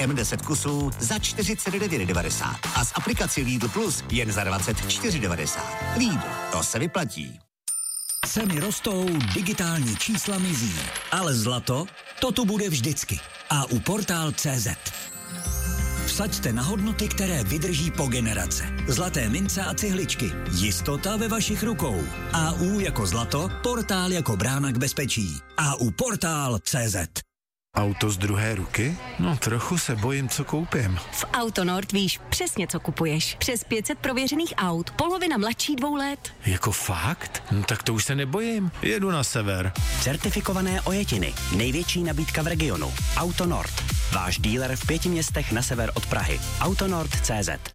M10 kusů za 49,90 a s aplikací Lidl Plus jen za 24,90. Lidl, to se vyplatí. Ceny rostou, digitální čísla mizí, ale zlato, to tu bude vždycky. A u Portál.cz. Vsaďte na hodnoty, které vydrží po generace. Zlaté mince a cihličky. Jistota ve vašich rukou. AU jako zlato, Portál jako brána k bezpečí. AU Portál.cz. Auto z druhé ruky? No, trochu se bojím, co koupím. V AutoNord víš přesně, co kupuješ. Přes 500 prověřených aut, polovina mladší 2 let. Jako fakt? No, tak to už se nebojím. Jedu na sever. Certifikované ojetiny. Největší nabídka v regionu. AutoNord. Váš díler v 5 městech na sever od Prahy. AutoNord.cz.